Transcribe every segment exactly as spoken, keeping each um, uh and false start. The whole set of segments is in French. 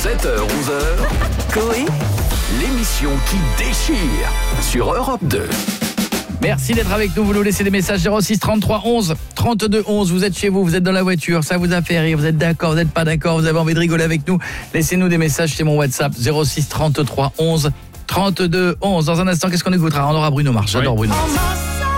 sept heures onze heures, Coé, l'émission qui déchire sur Europe deux. Merci d'être avec nous, vous nous laissez des messages zéro six trente-trois onze trente-deux onze, vous êtes chez vous, vous êtes dans la voiture, ça vous a fait rire, vous êtes d'accord, vous n'êtes pas d'accord, vous avez envie de rigoler avec nous, laissez-nous des messages, c'est mon WhatsApp zéro six trente-trois onze trente-deux onze. Dans un instant, qu'est-ce qu'on écoutera? On aura Bruno Mars, j'adore oui. Bruno Mars.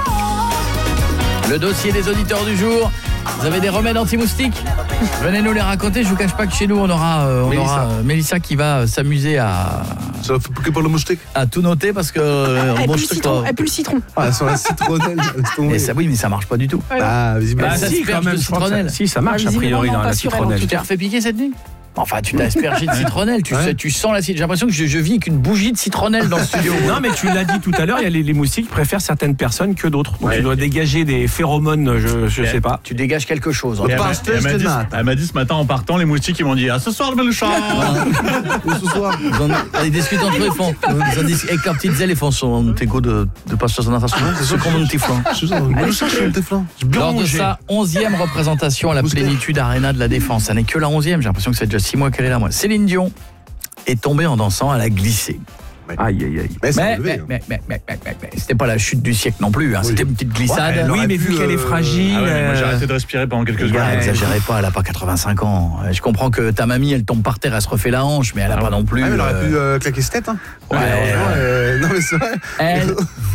Le dossier des auditeurs du jour. Vous avez des remèdes anti-moustiques? Venez nous les raconter. Je vous cache pas que chez nous on aura, euh, on Mélissa. aura euh, Mélissa qui va euh, s'amuser à. Ça va que pour le moustique. À tout noter parce que. Euh, elle, bon, pue le citron, elle pue le citron. Ah, sur la citronnelle. Et ça, oui, mais ça marche pas du tout. Ah, visiblement. Bah, ça si, quand même, citronnelle. Si, ça marche ah, a priori dans la citronnelle. Tu t'es refait piquer cette nuit? Enfin, tu t'as aspergé de citronnelle, tu, ouais. sais, tu sens la citronnelle. J'ai l'impression que je, je vis avec une bougie de citronnelle dans le studio. Non, mais tu l'as dit tout à l'heure, il y a les, les moustiques qui préfèrent certaines personnes que d'autres. Donc ouais. Tu dois dégager des phéromones, je, je sais pas. Tu dégages quelque chose. Elle m'a, elle, m'a dit, elle m'a dit ce matin en partant, les moustiques, ils m'ont dit « Ah, ce soir, le Belchamp !» Ou ce soir ils discutent entre eux, ils font. Avec leurs petites ailes, ils font son égo de, de pasteur international. C'est sûr qu'on monte tes flancs. Lors de sa onzième représentation à la Plénitude Arena de la Défense. Ça n'est que la onzième, j'ai l'impression que c'est déjà six mois qu'elle est là, moi. Céline Dion est tombée en dansant, elle a glissé. Aïe, aïe, aïe. Mais, mais, mais, mais, mais, mais, mais, mais, mais c'était pas la chute du siècle non plus, hein. Oui. C'était une petite glissade. Ouais, oui, mais vu euh... qu'elle est fragile... Ah ouais, moi j'ai arrêté de respirer pendant quelques secondes. N'exagérez pas, elle a pas quatre-vingt-cinq ans. Je comprends que ta mamie, elle tombe par terre, elle se refait la hanche, mais elle a ah, pas non plus... Ah, mais elle aurait euh... pu euh, claquer ses têtes, hein. Ouais, ouais, ouais. Euh, non, mais c'est vrai. Elle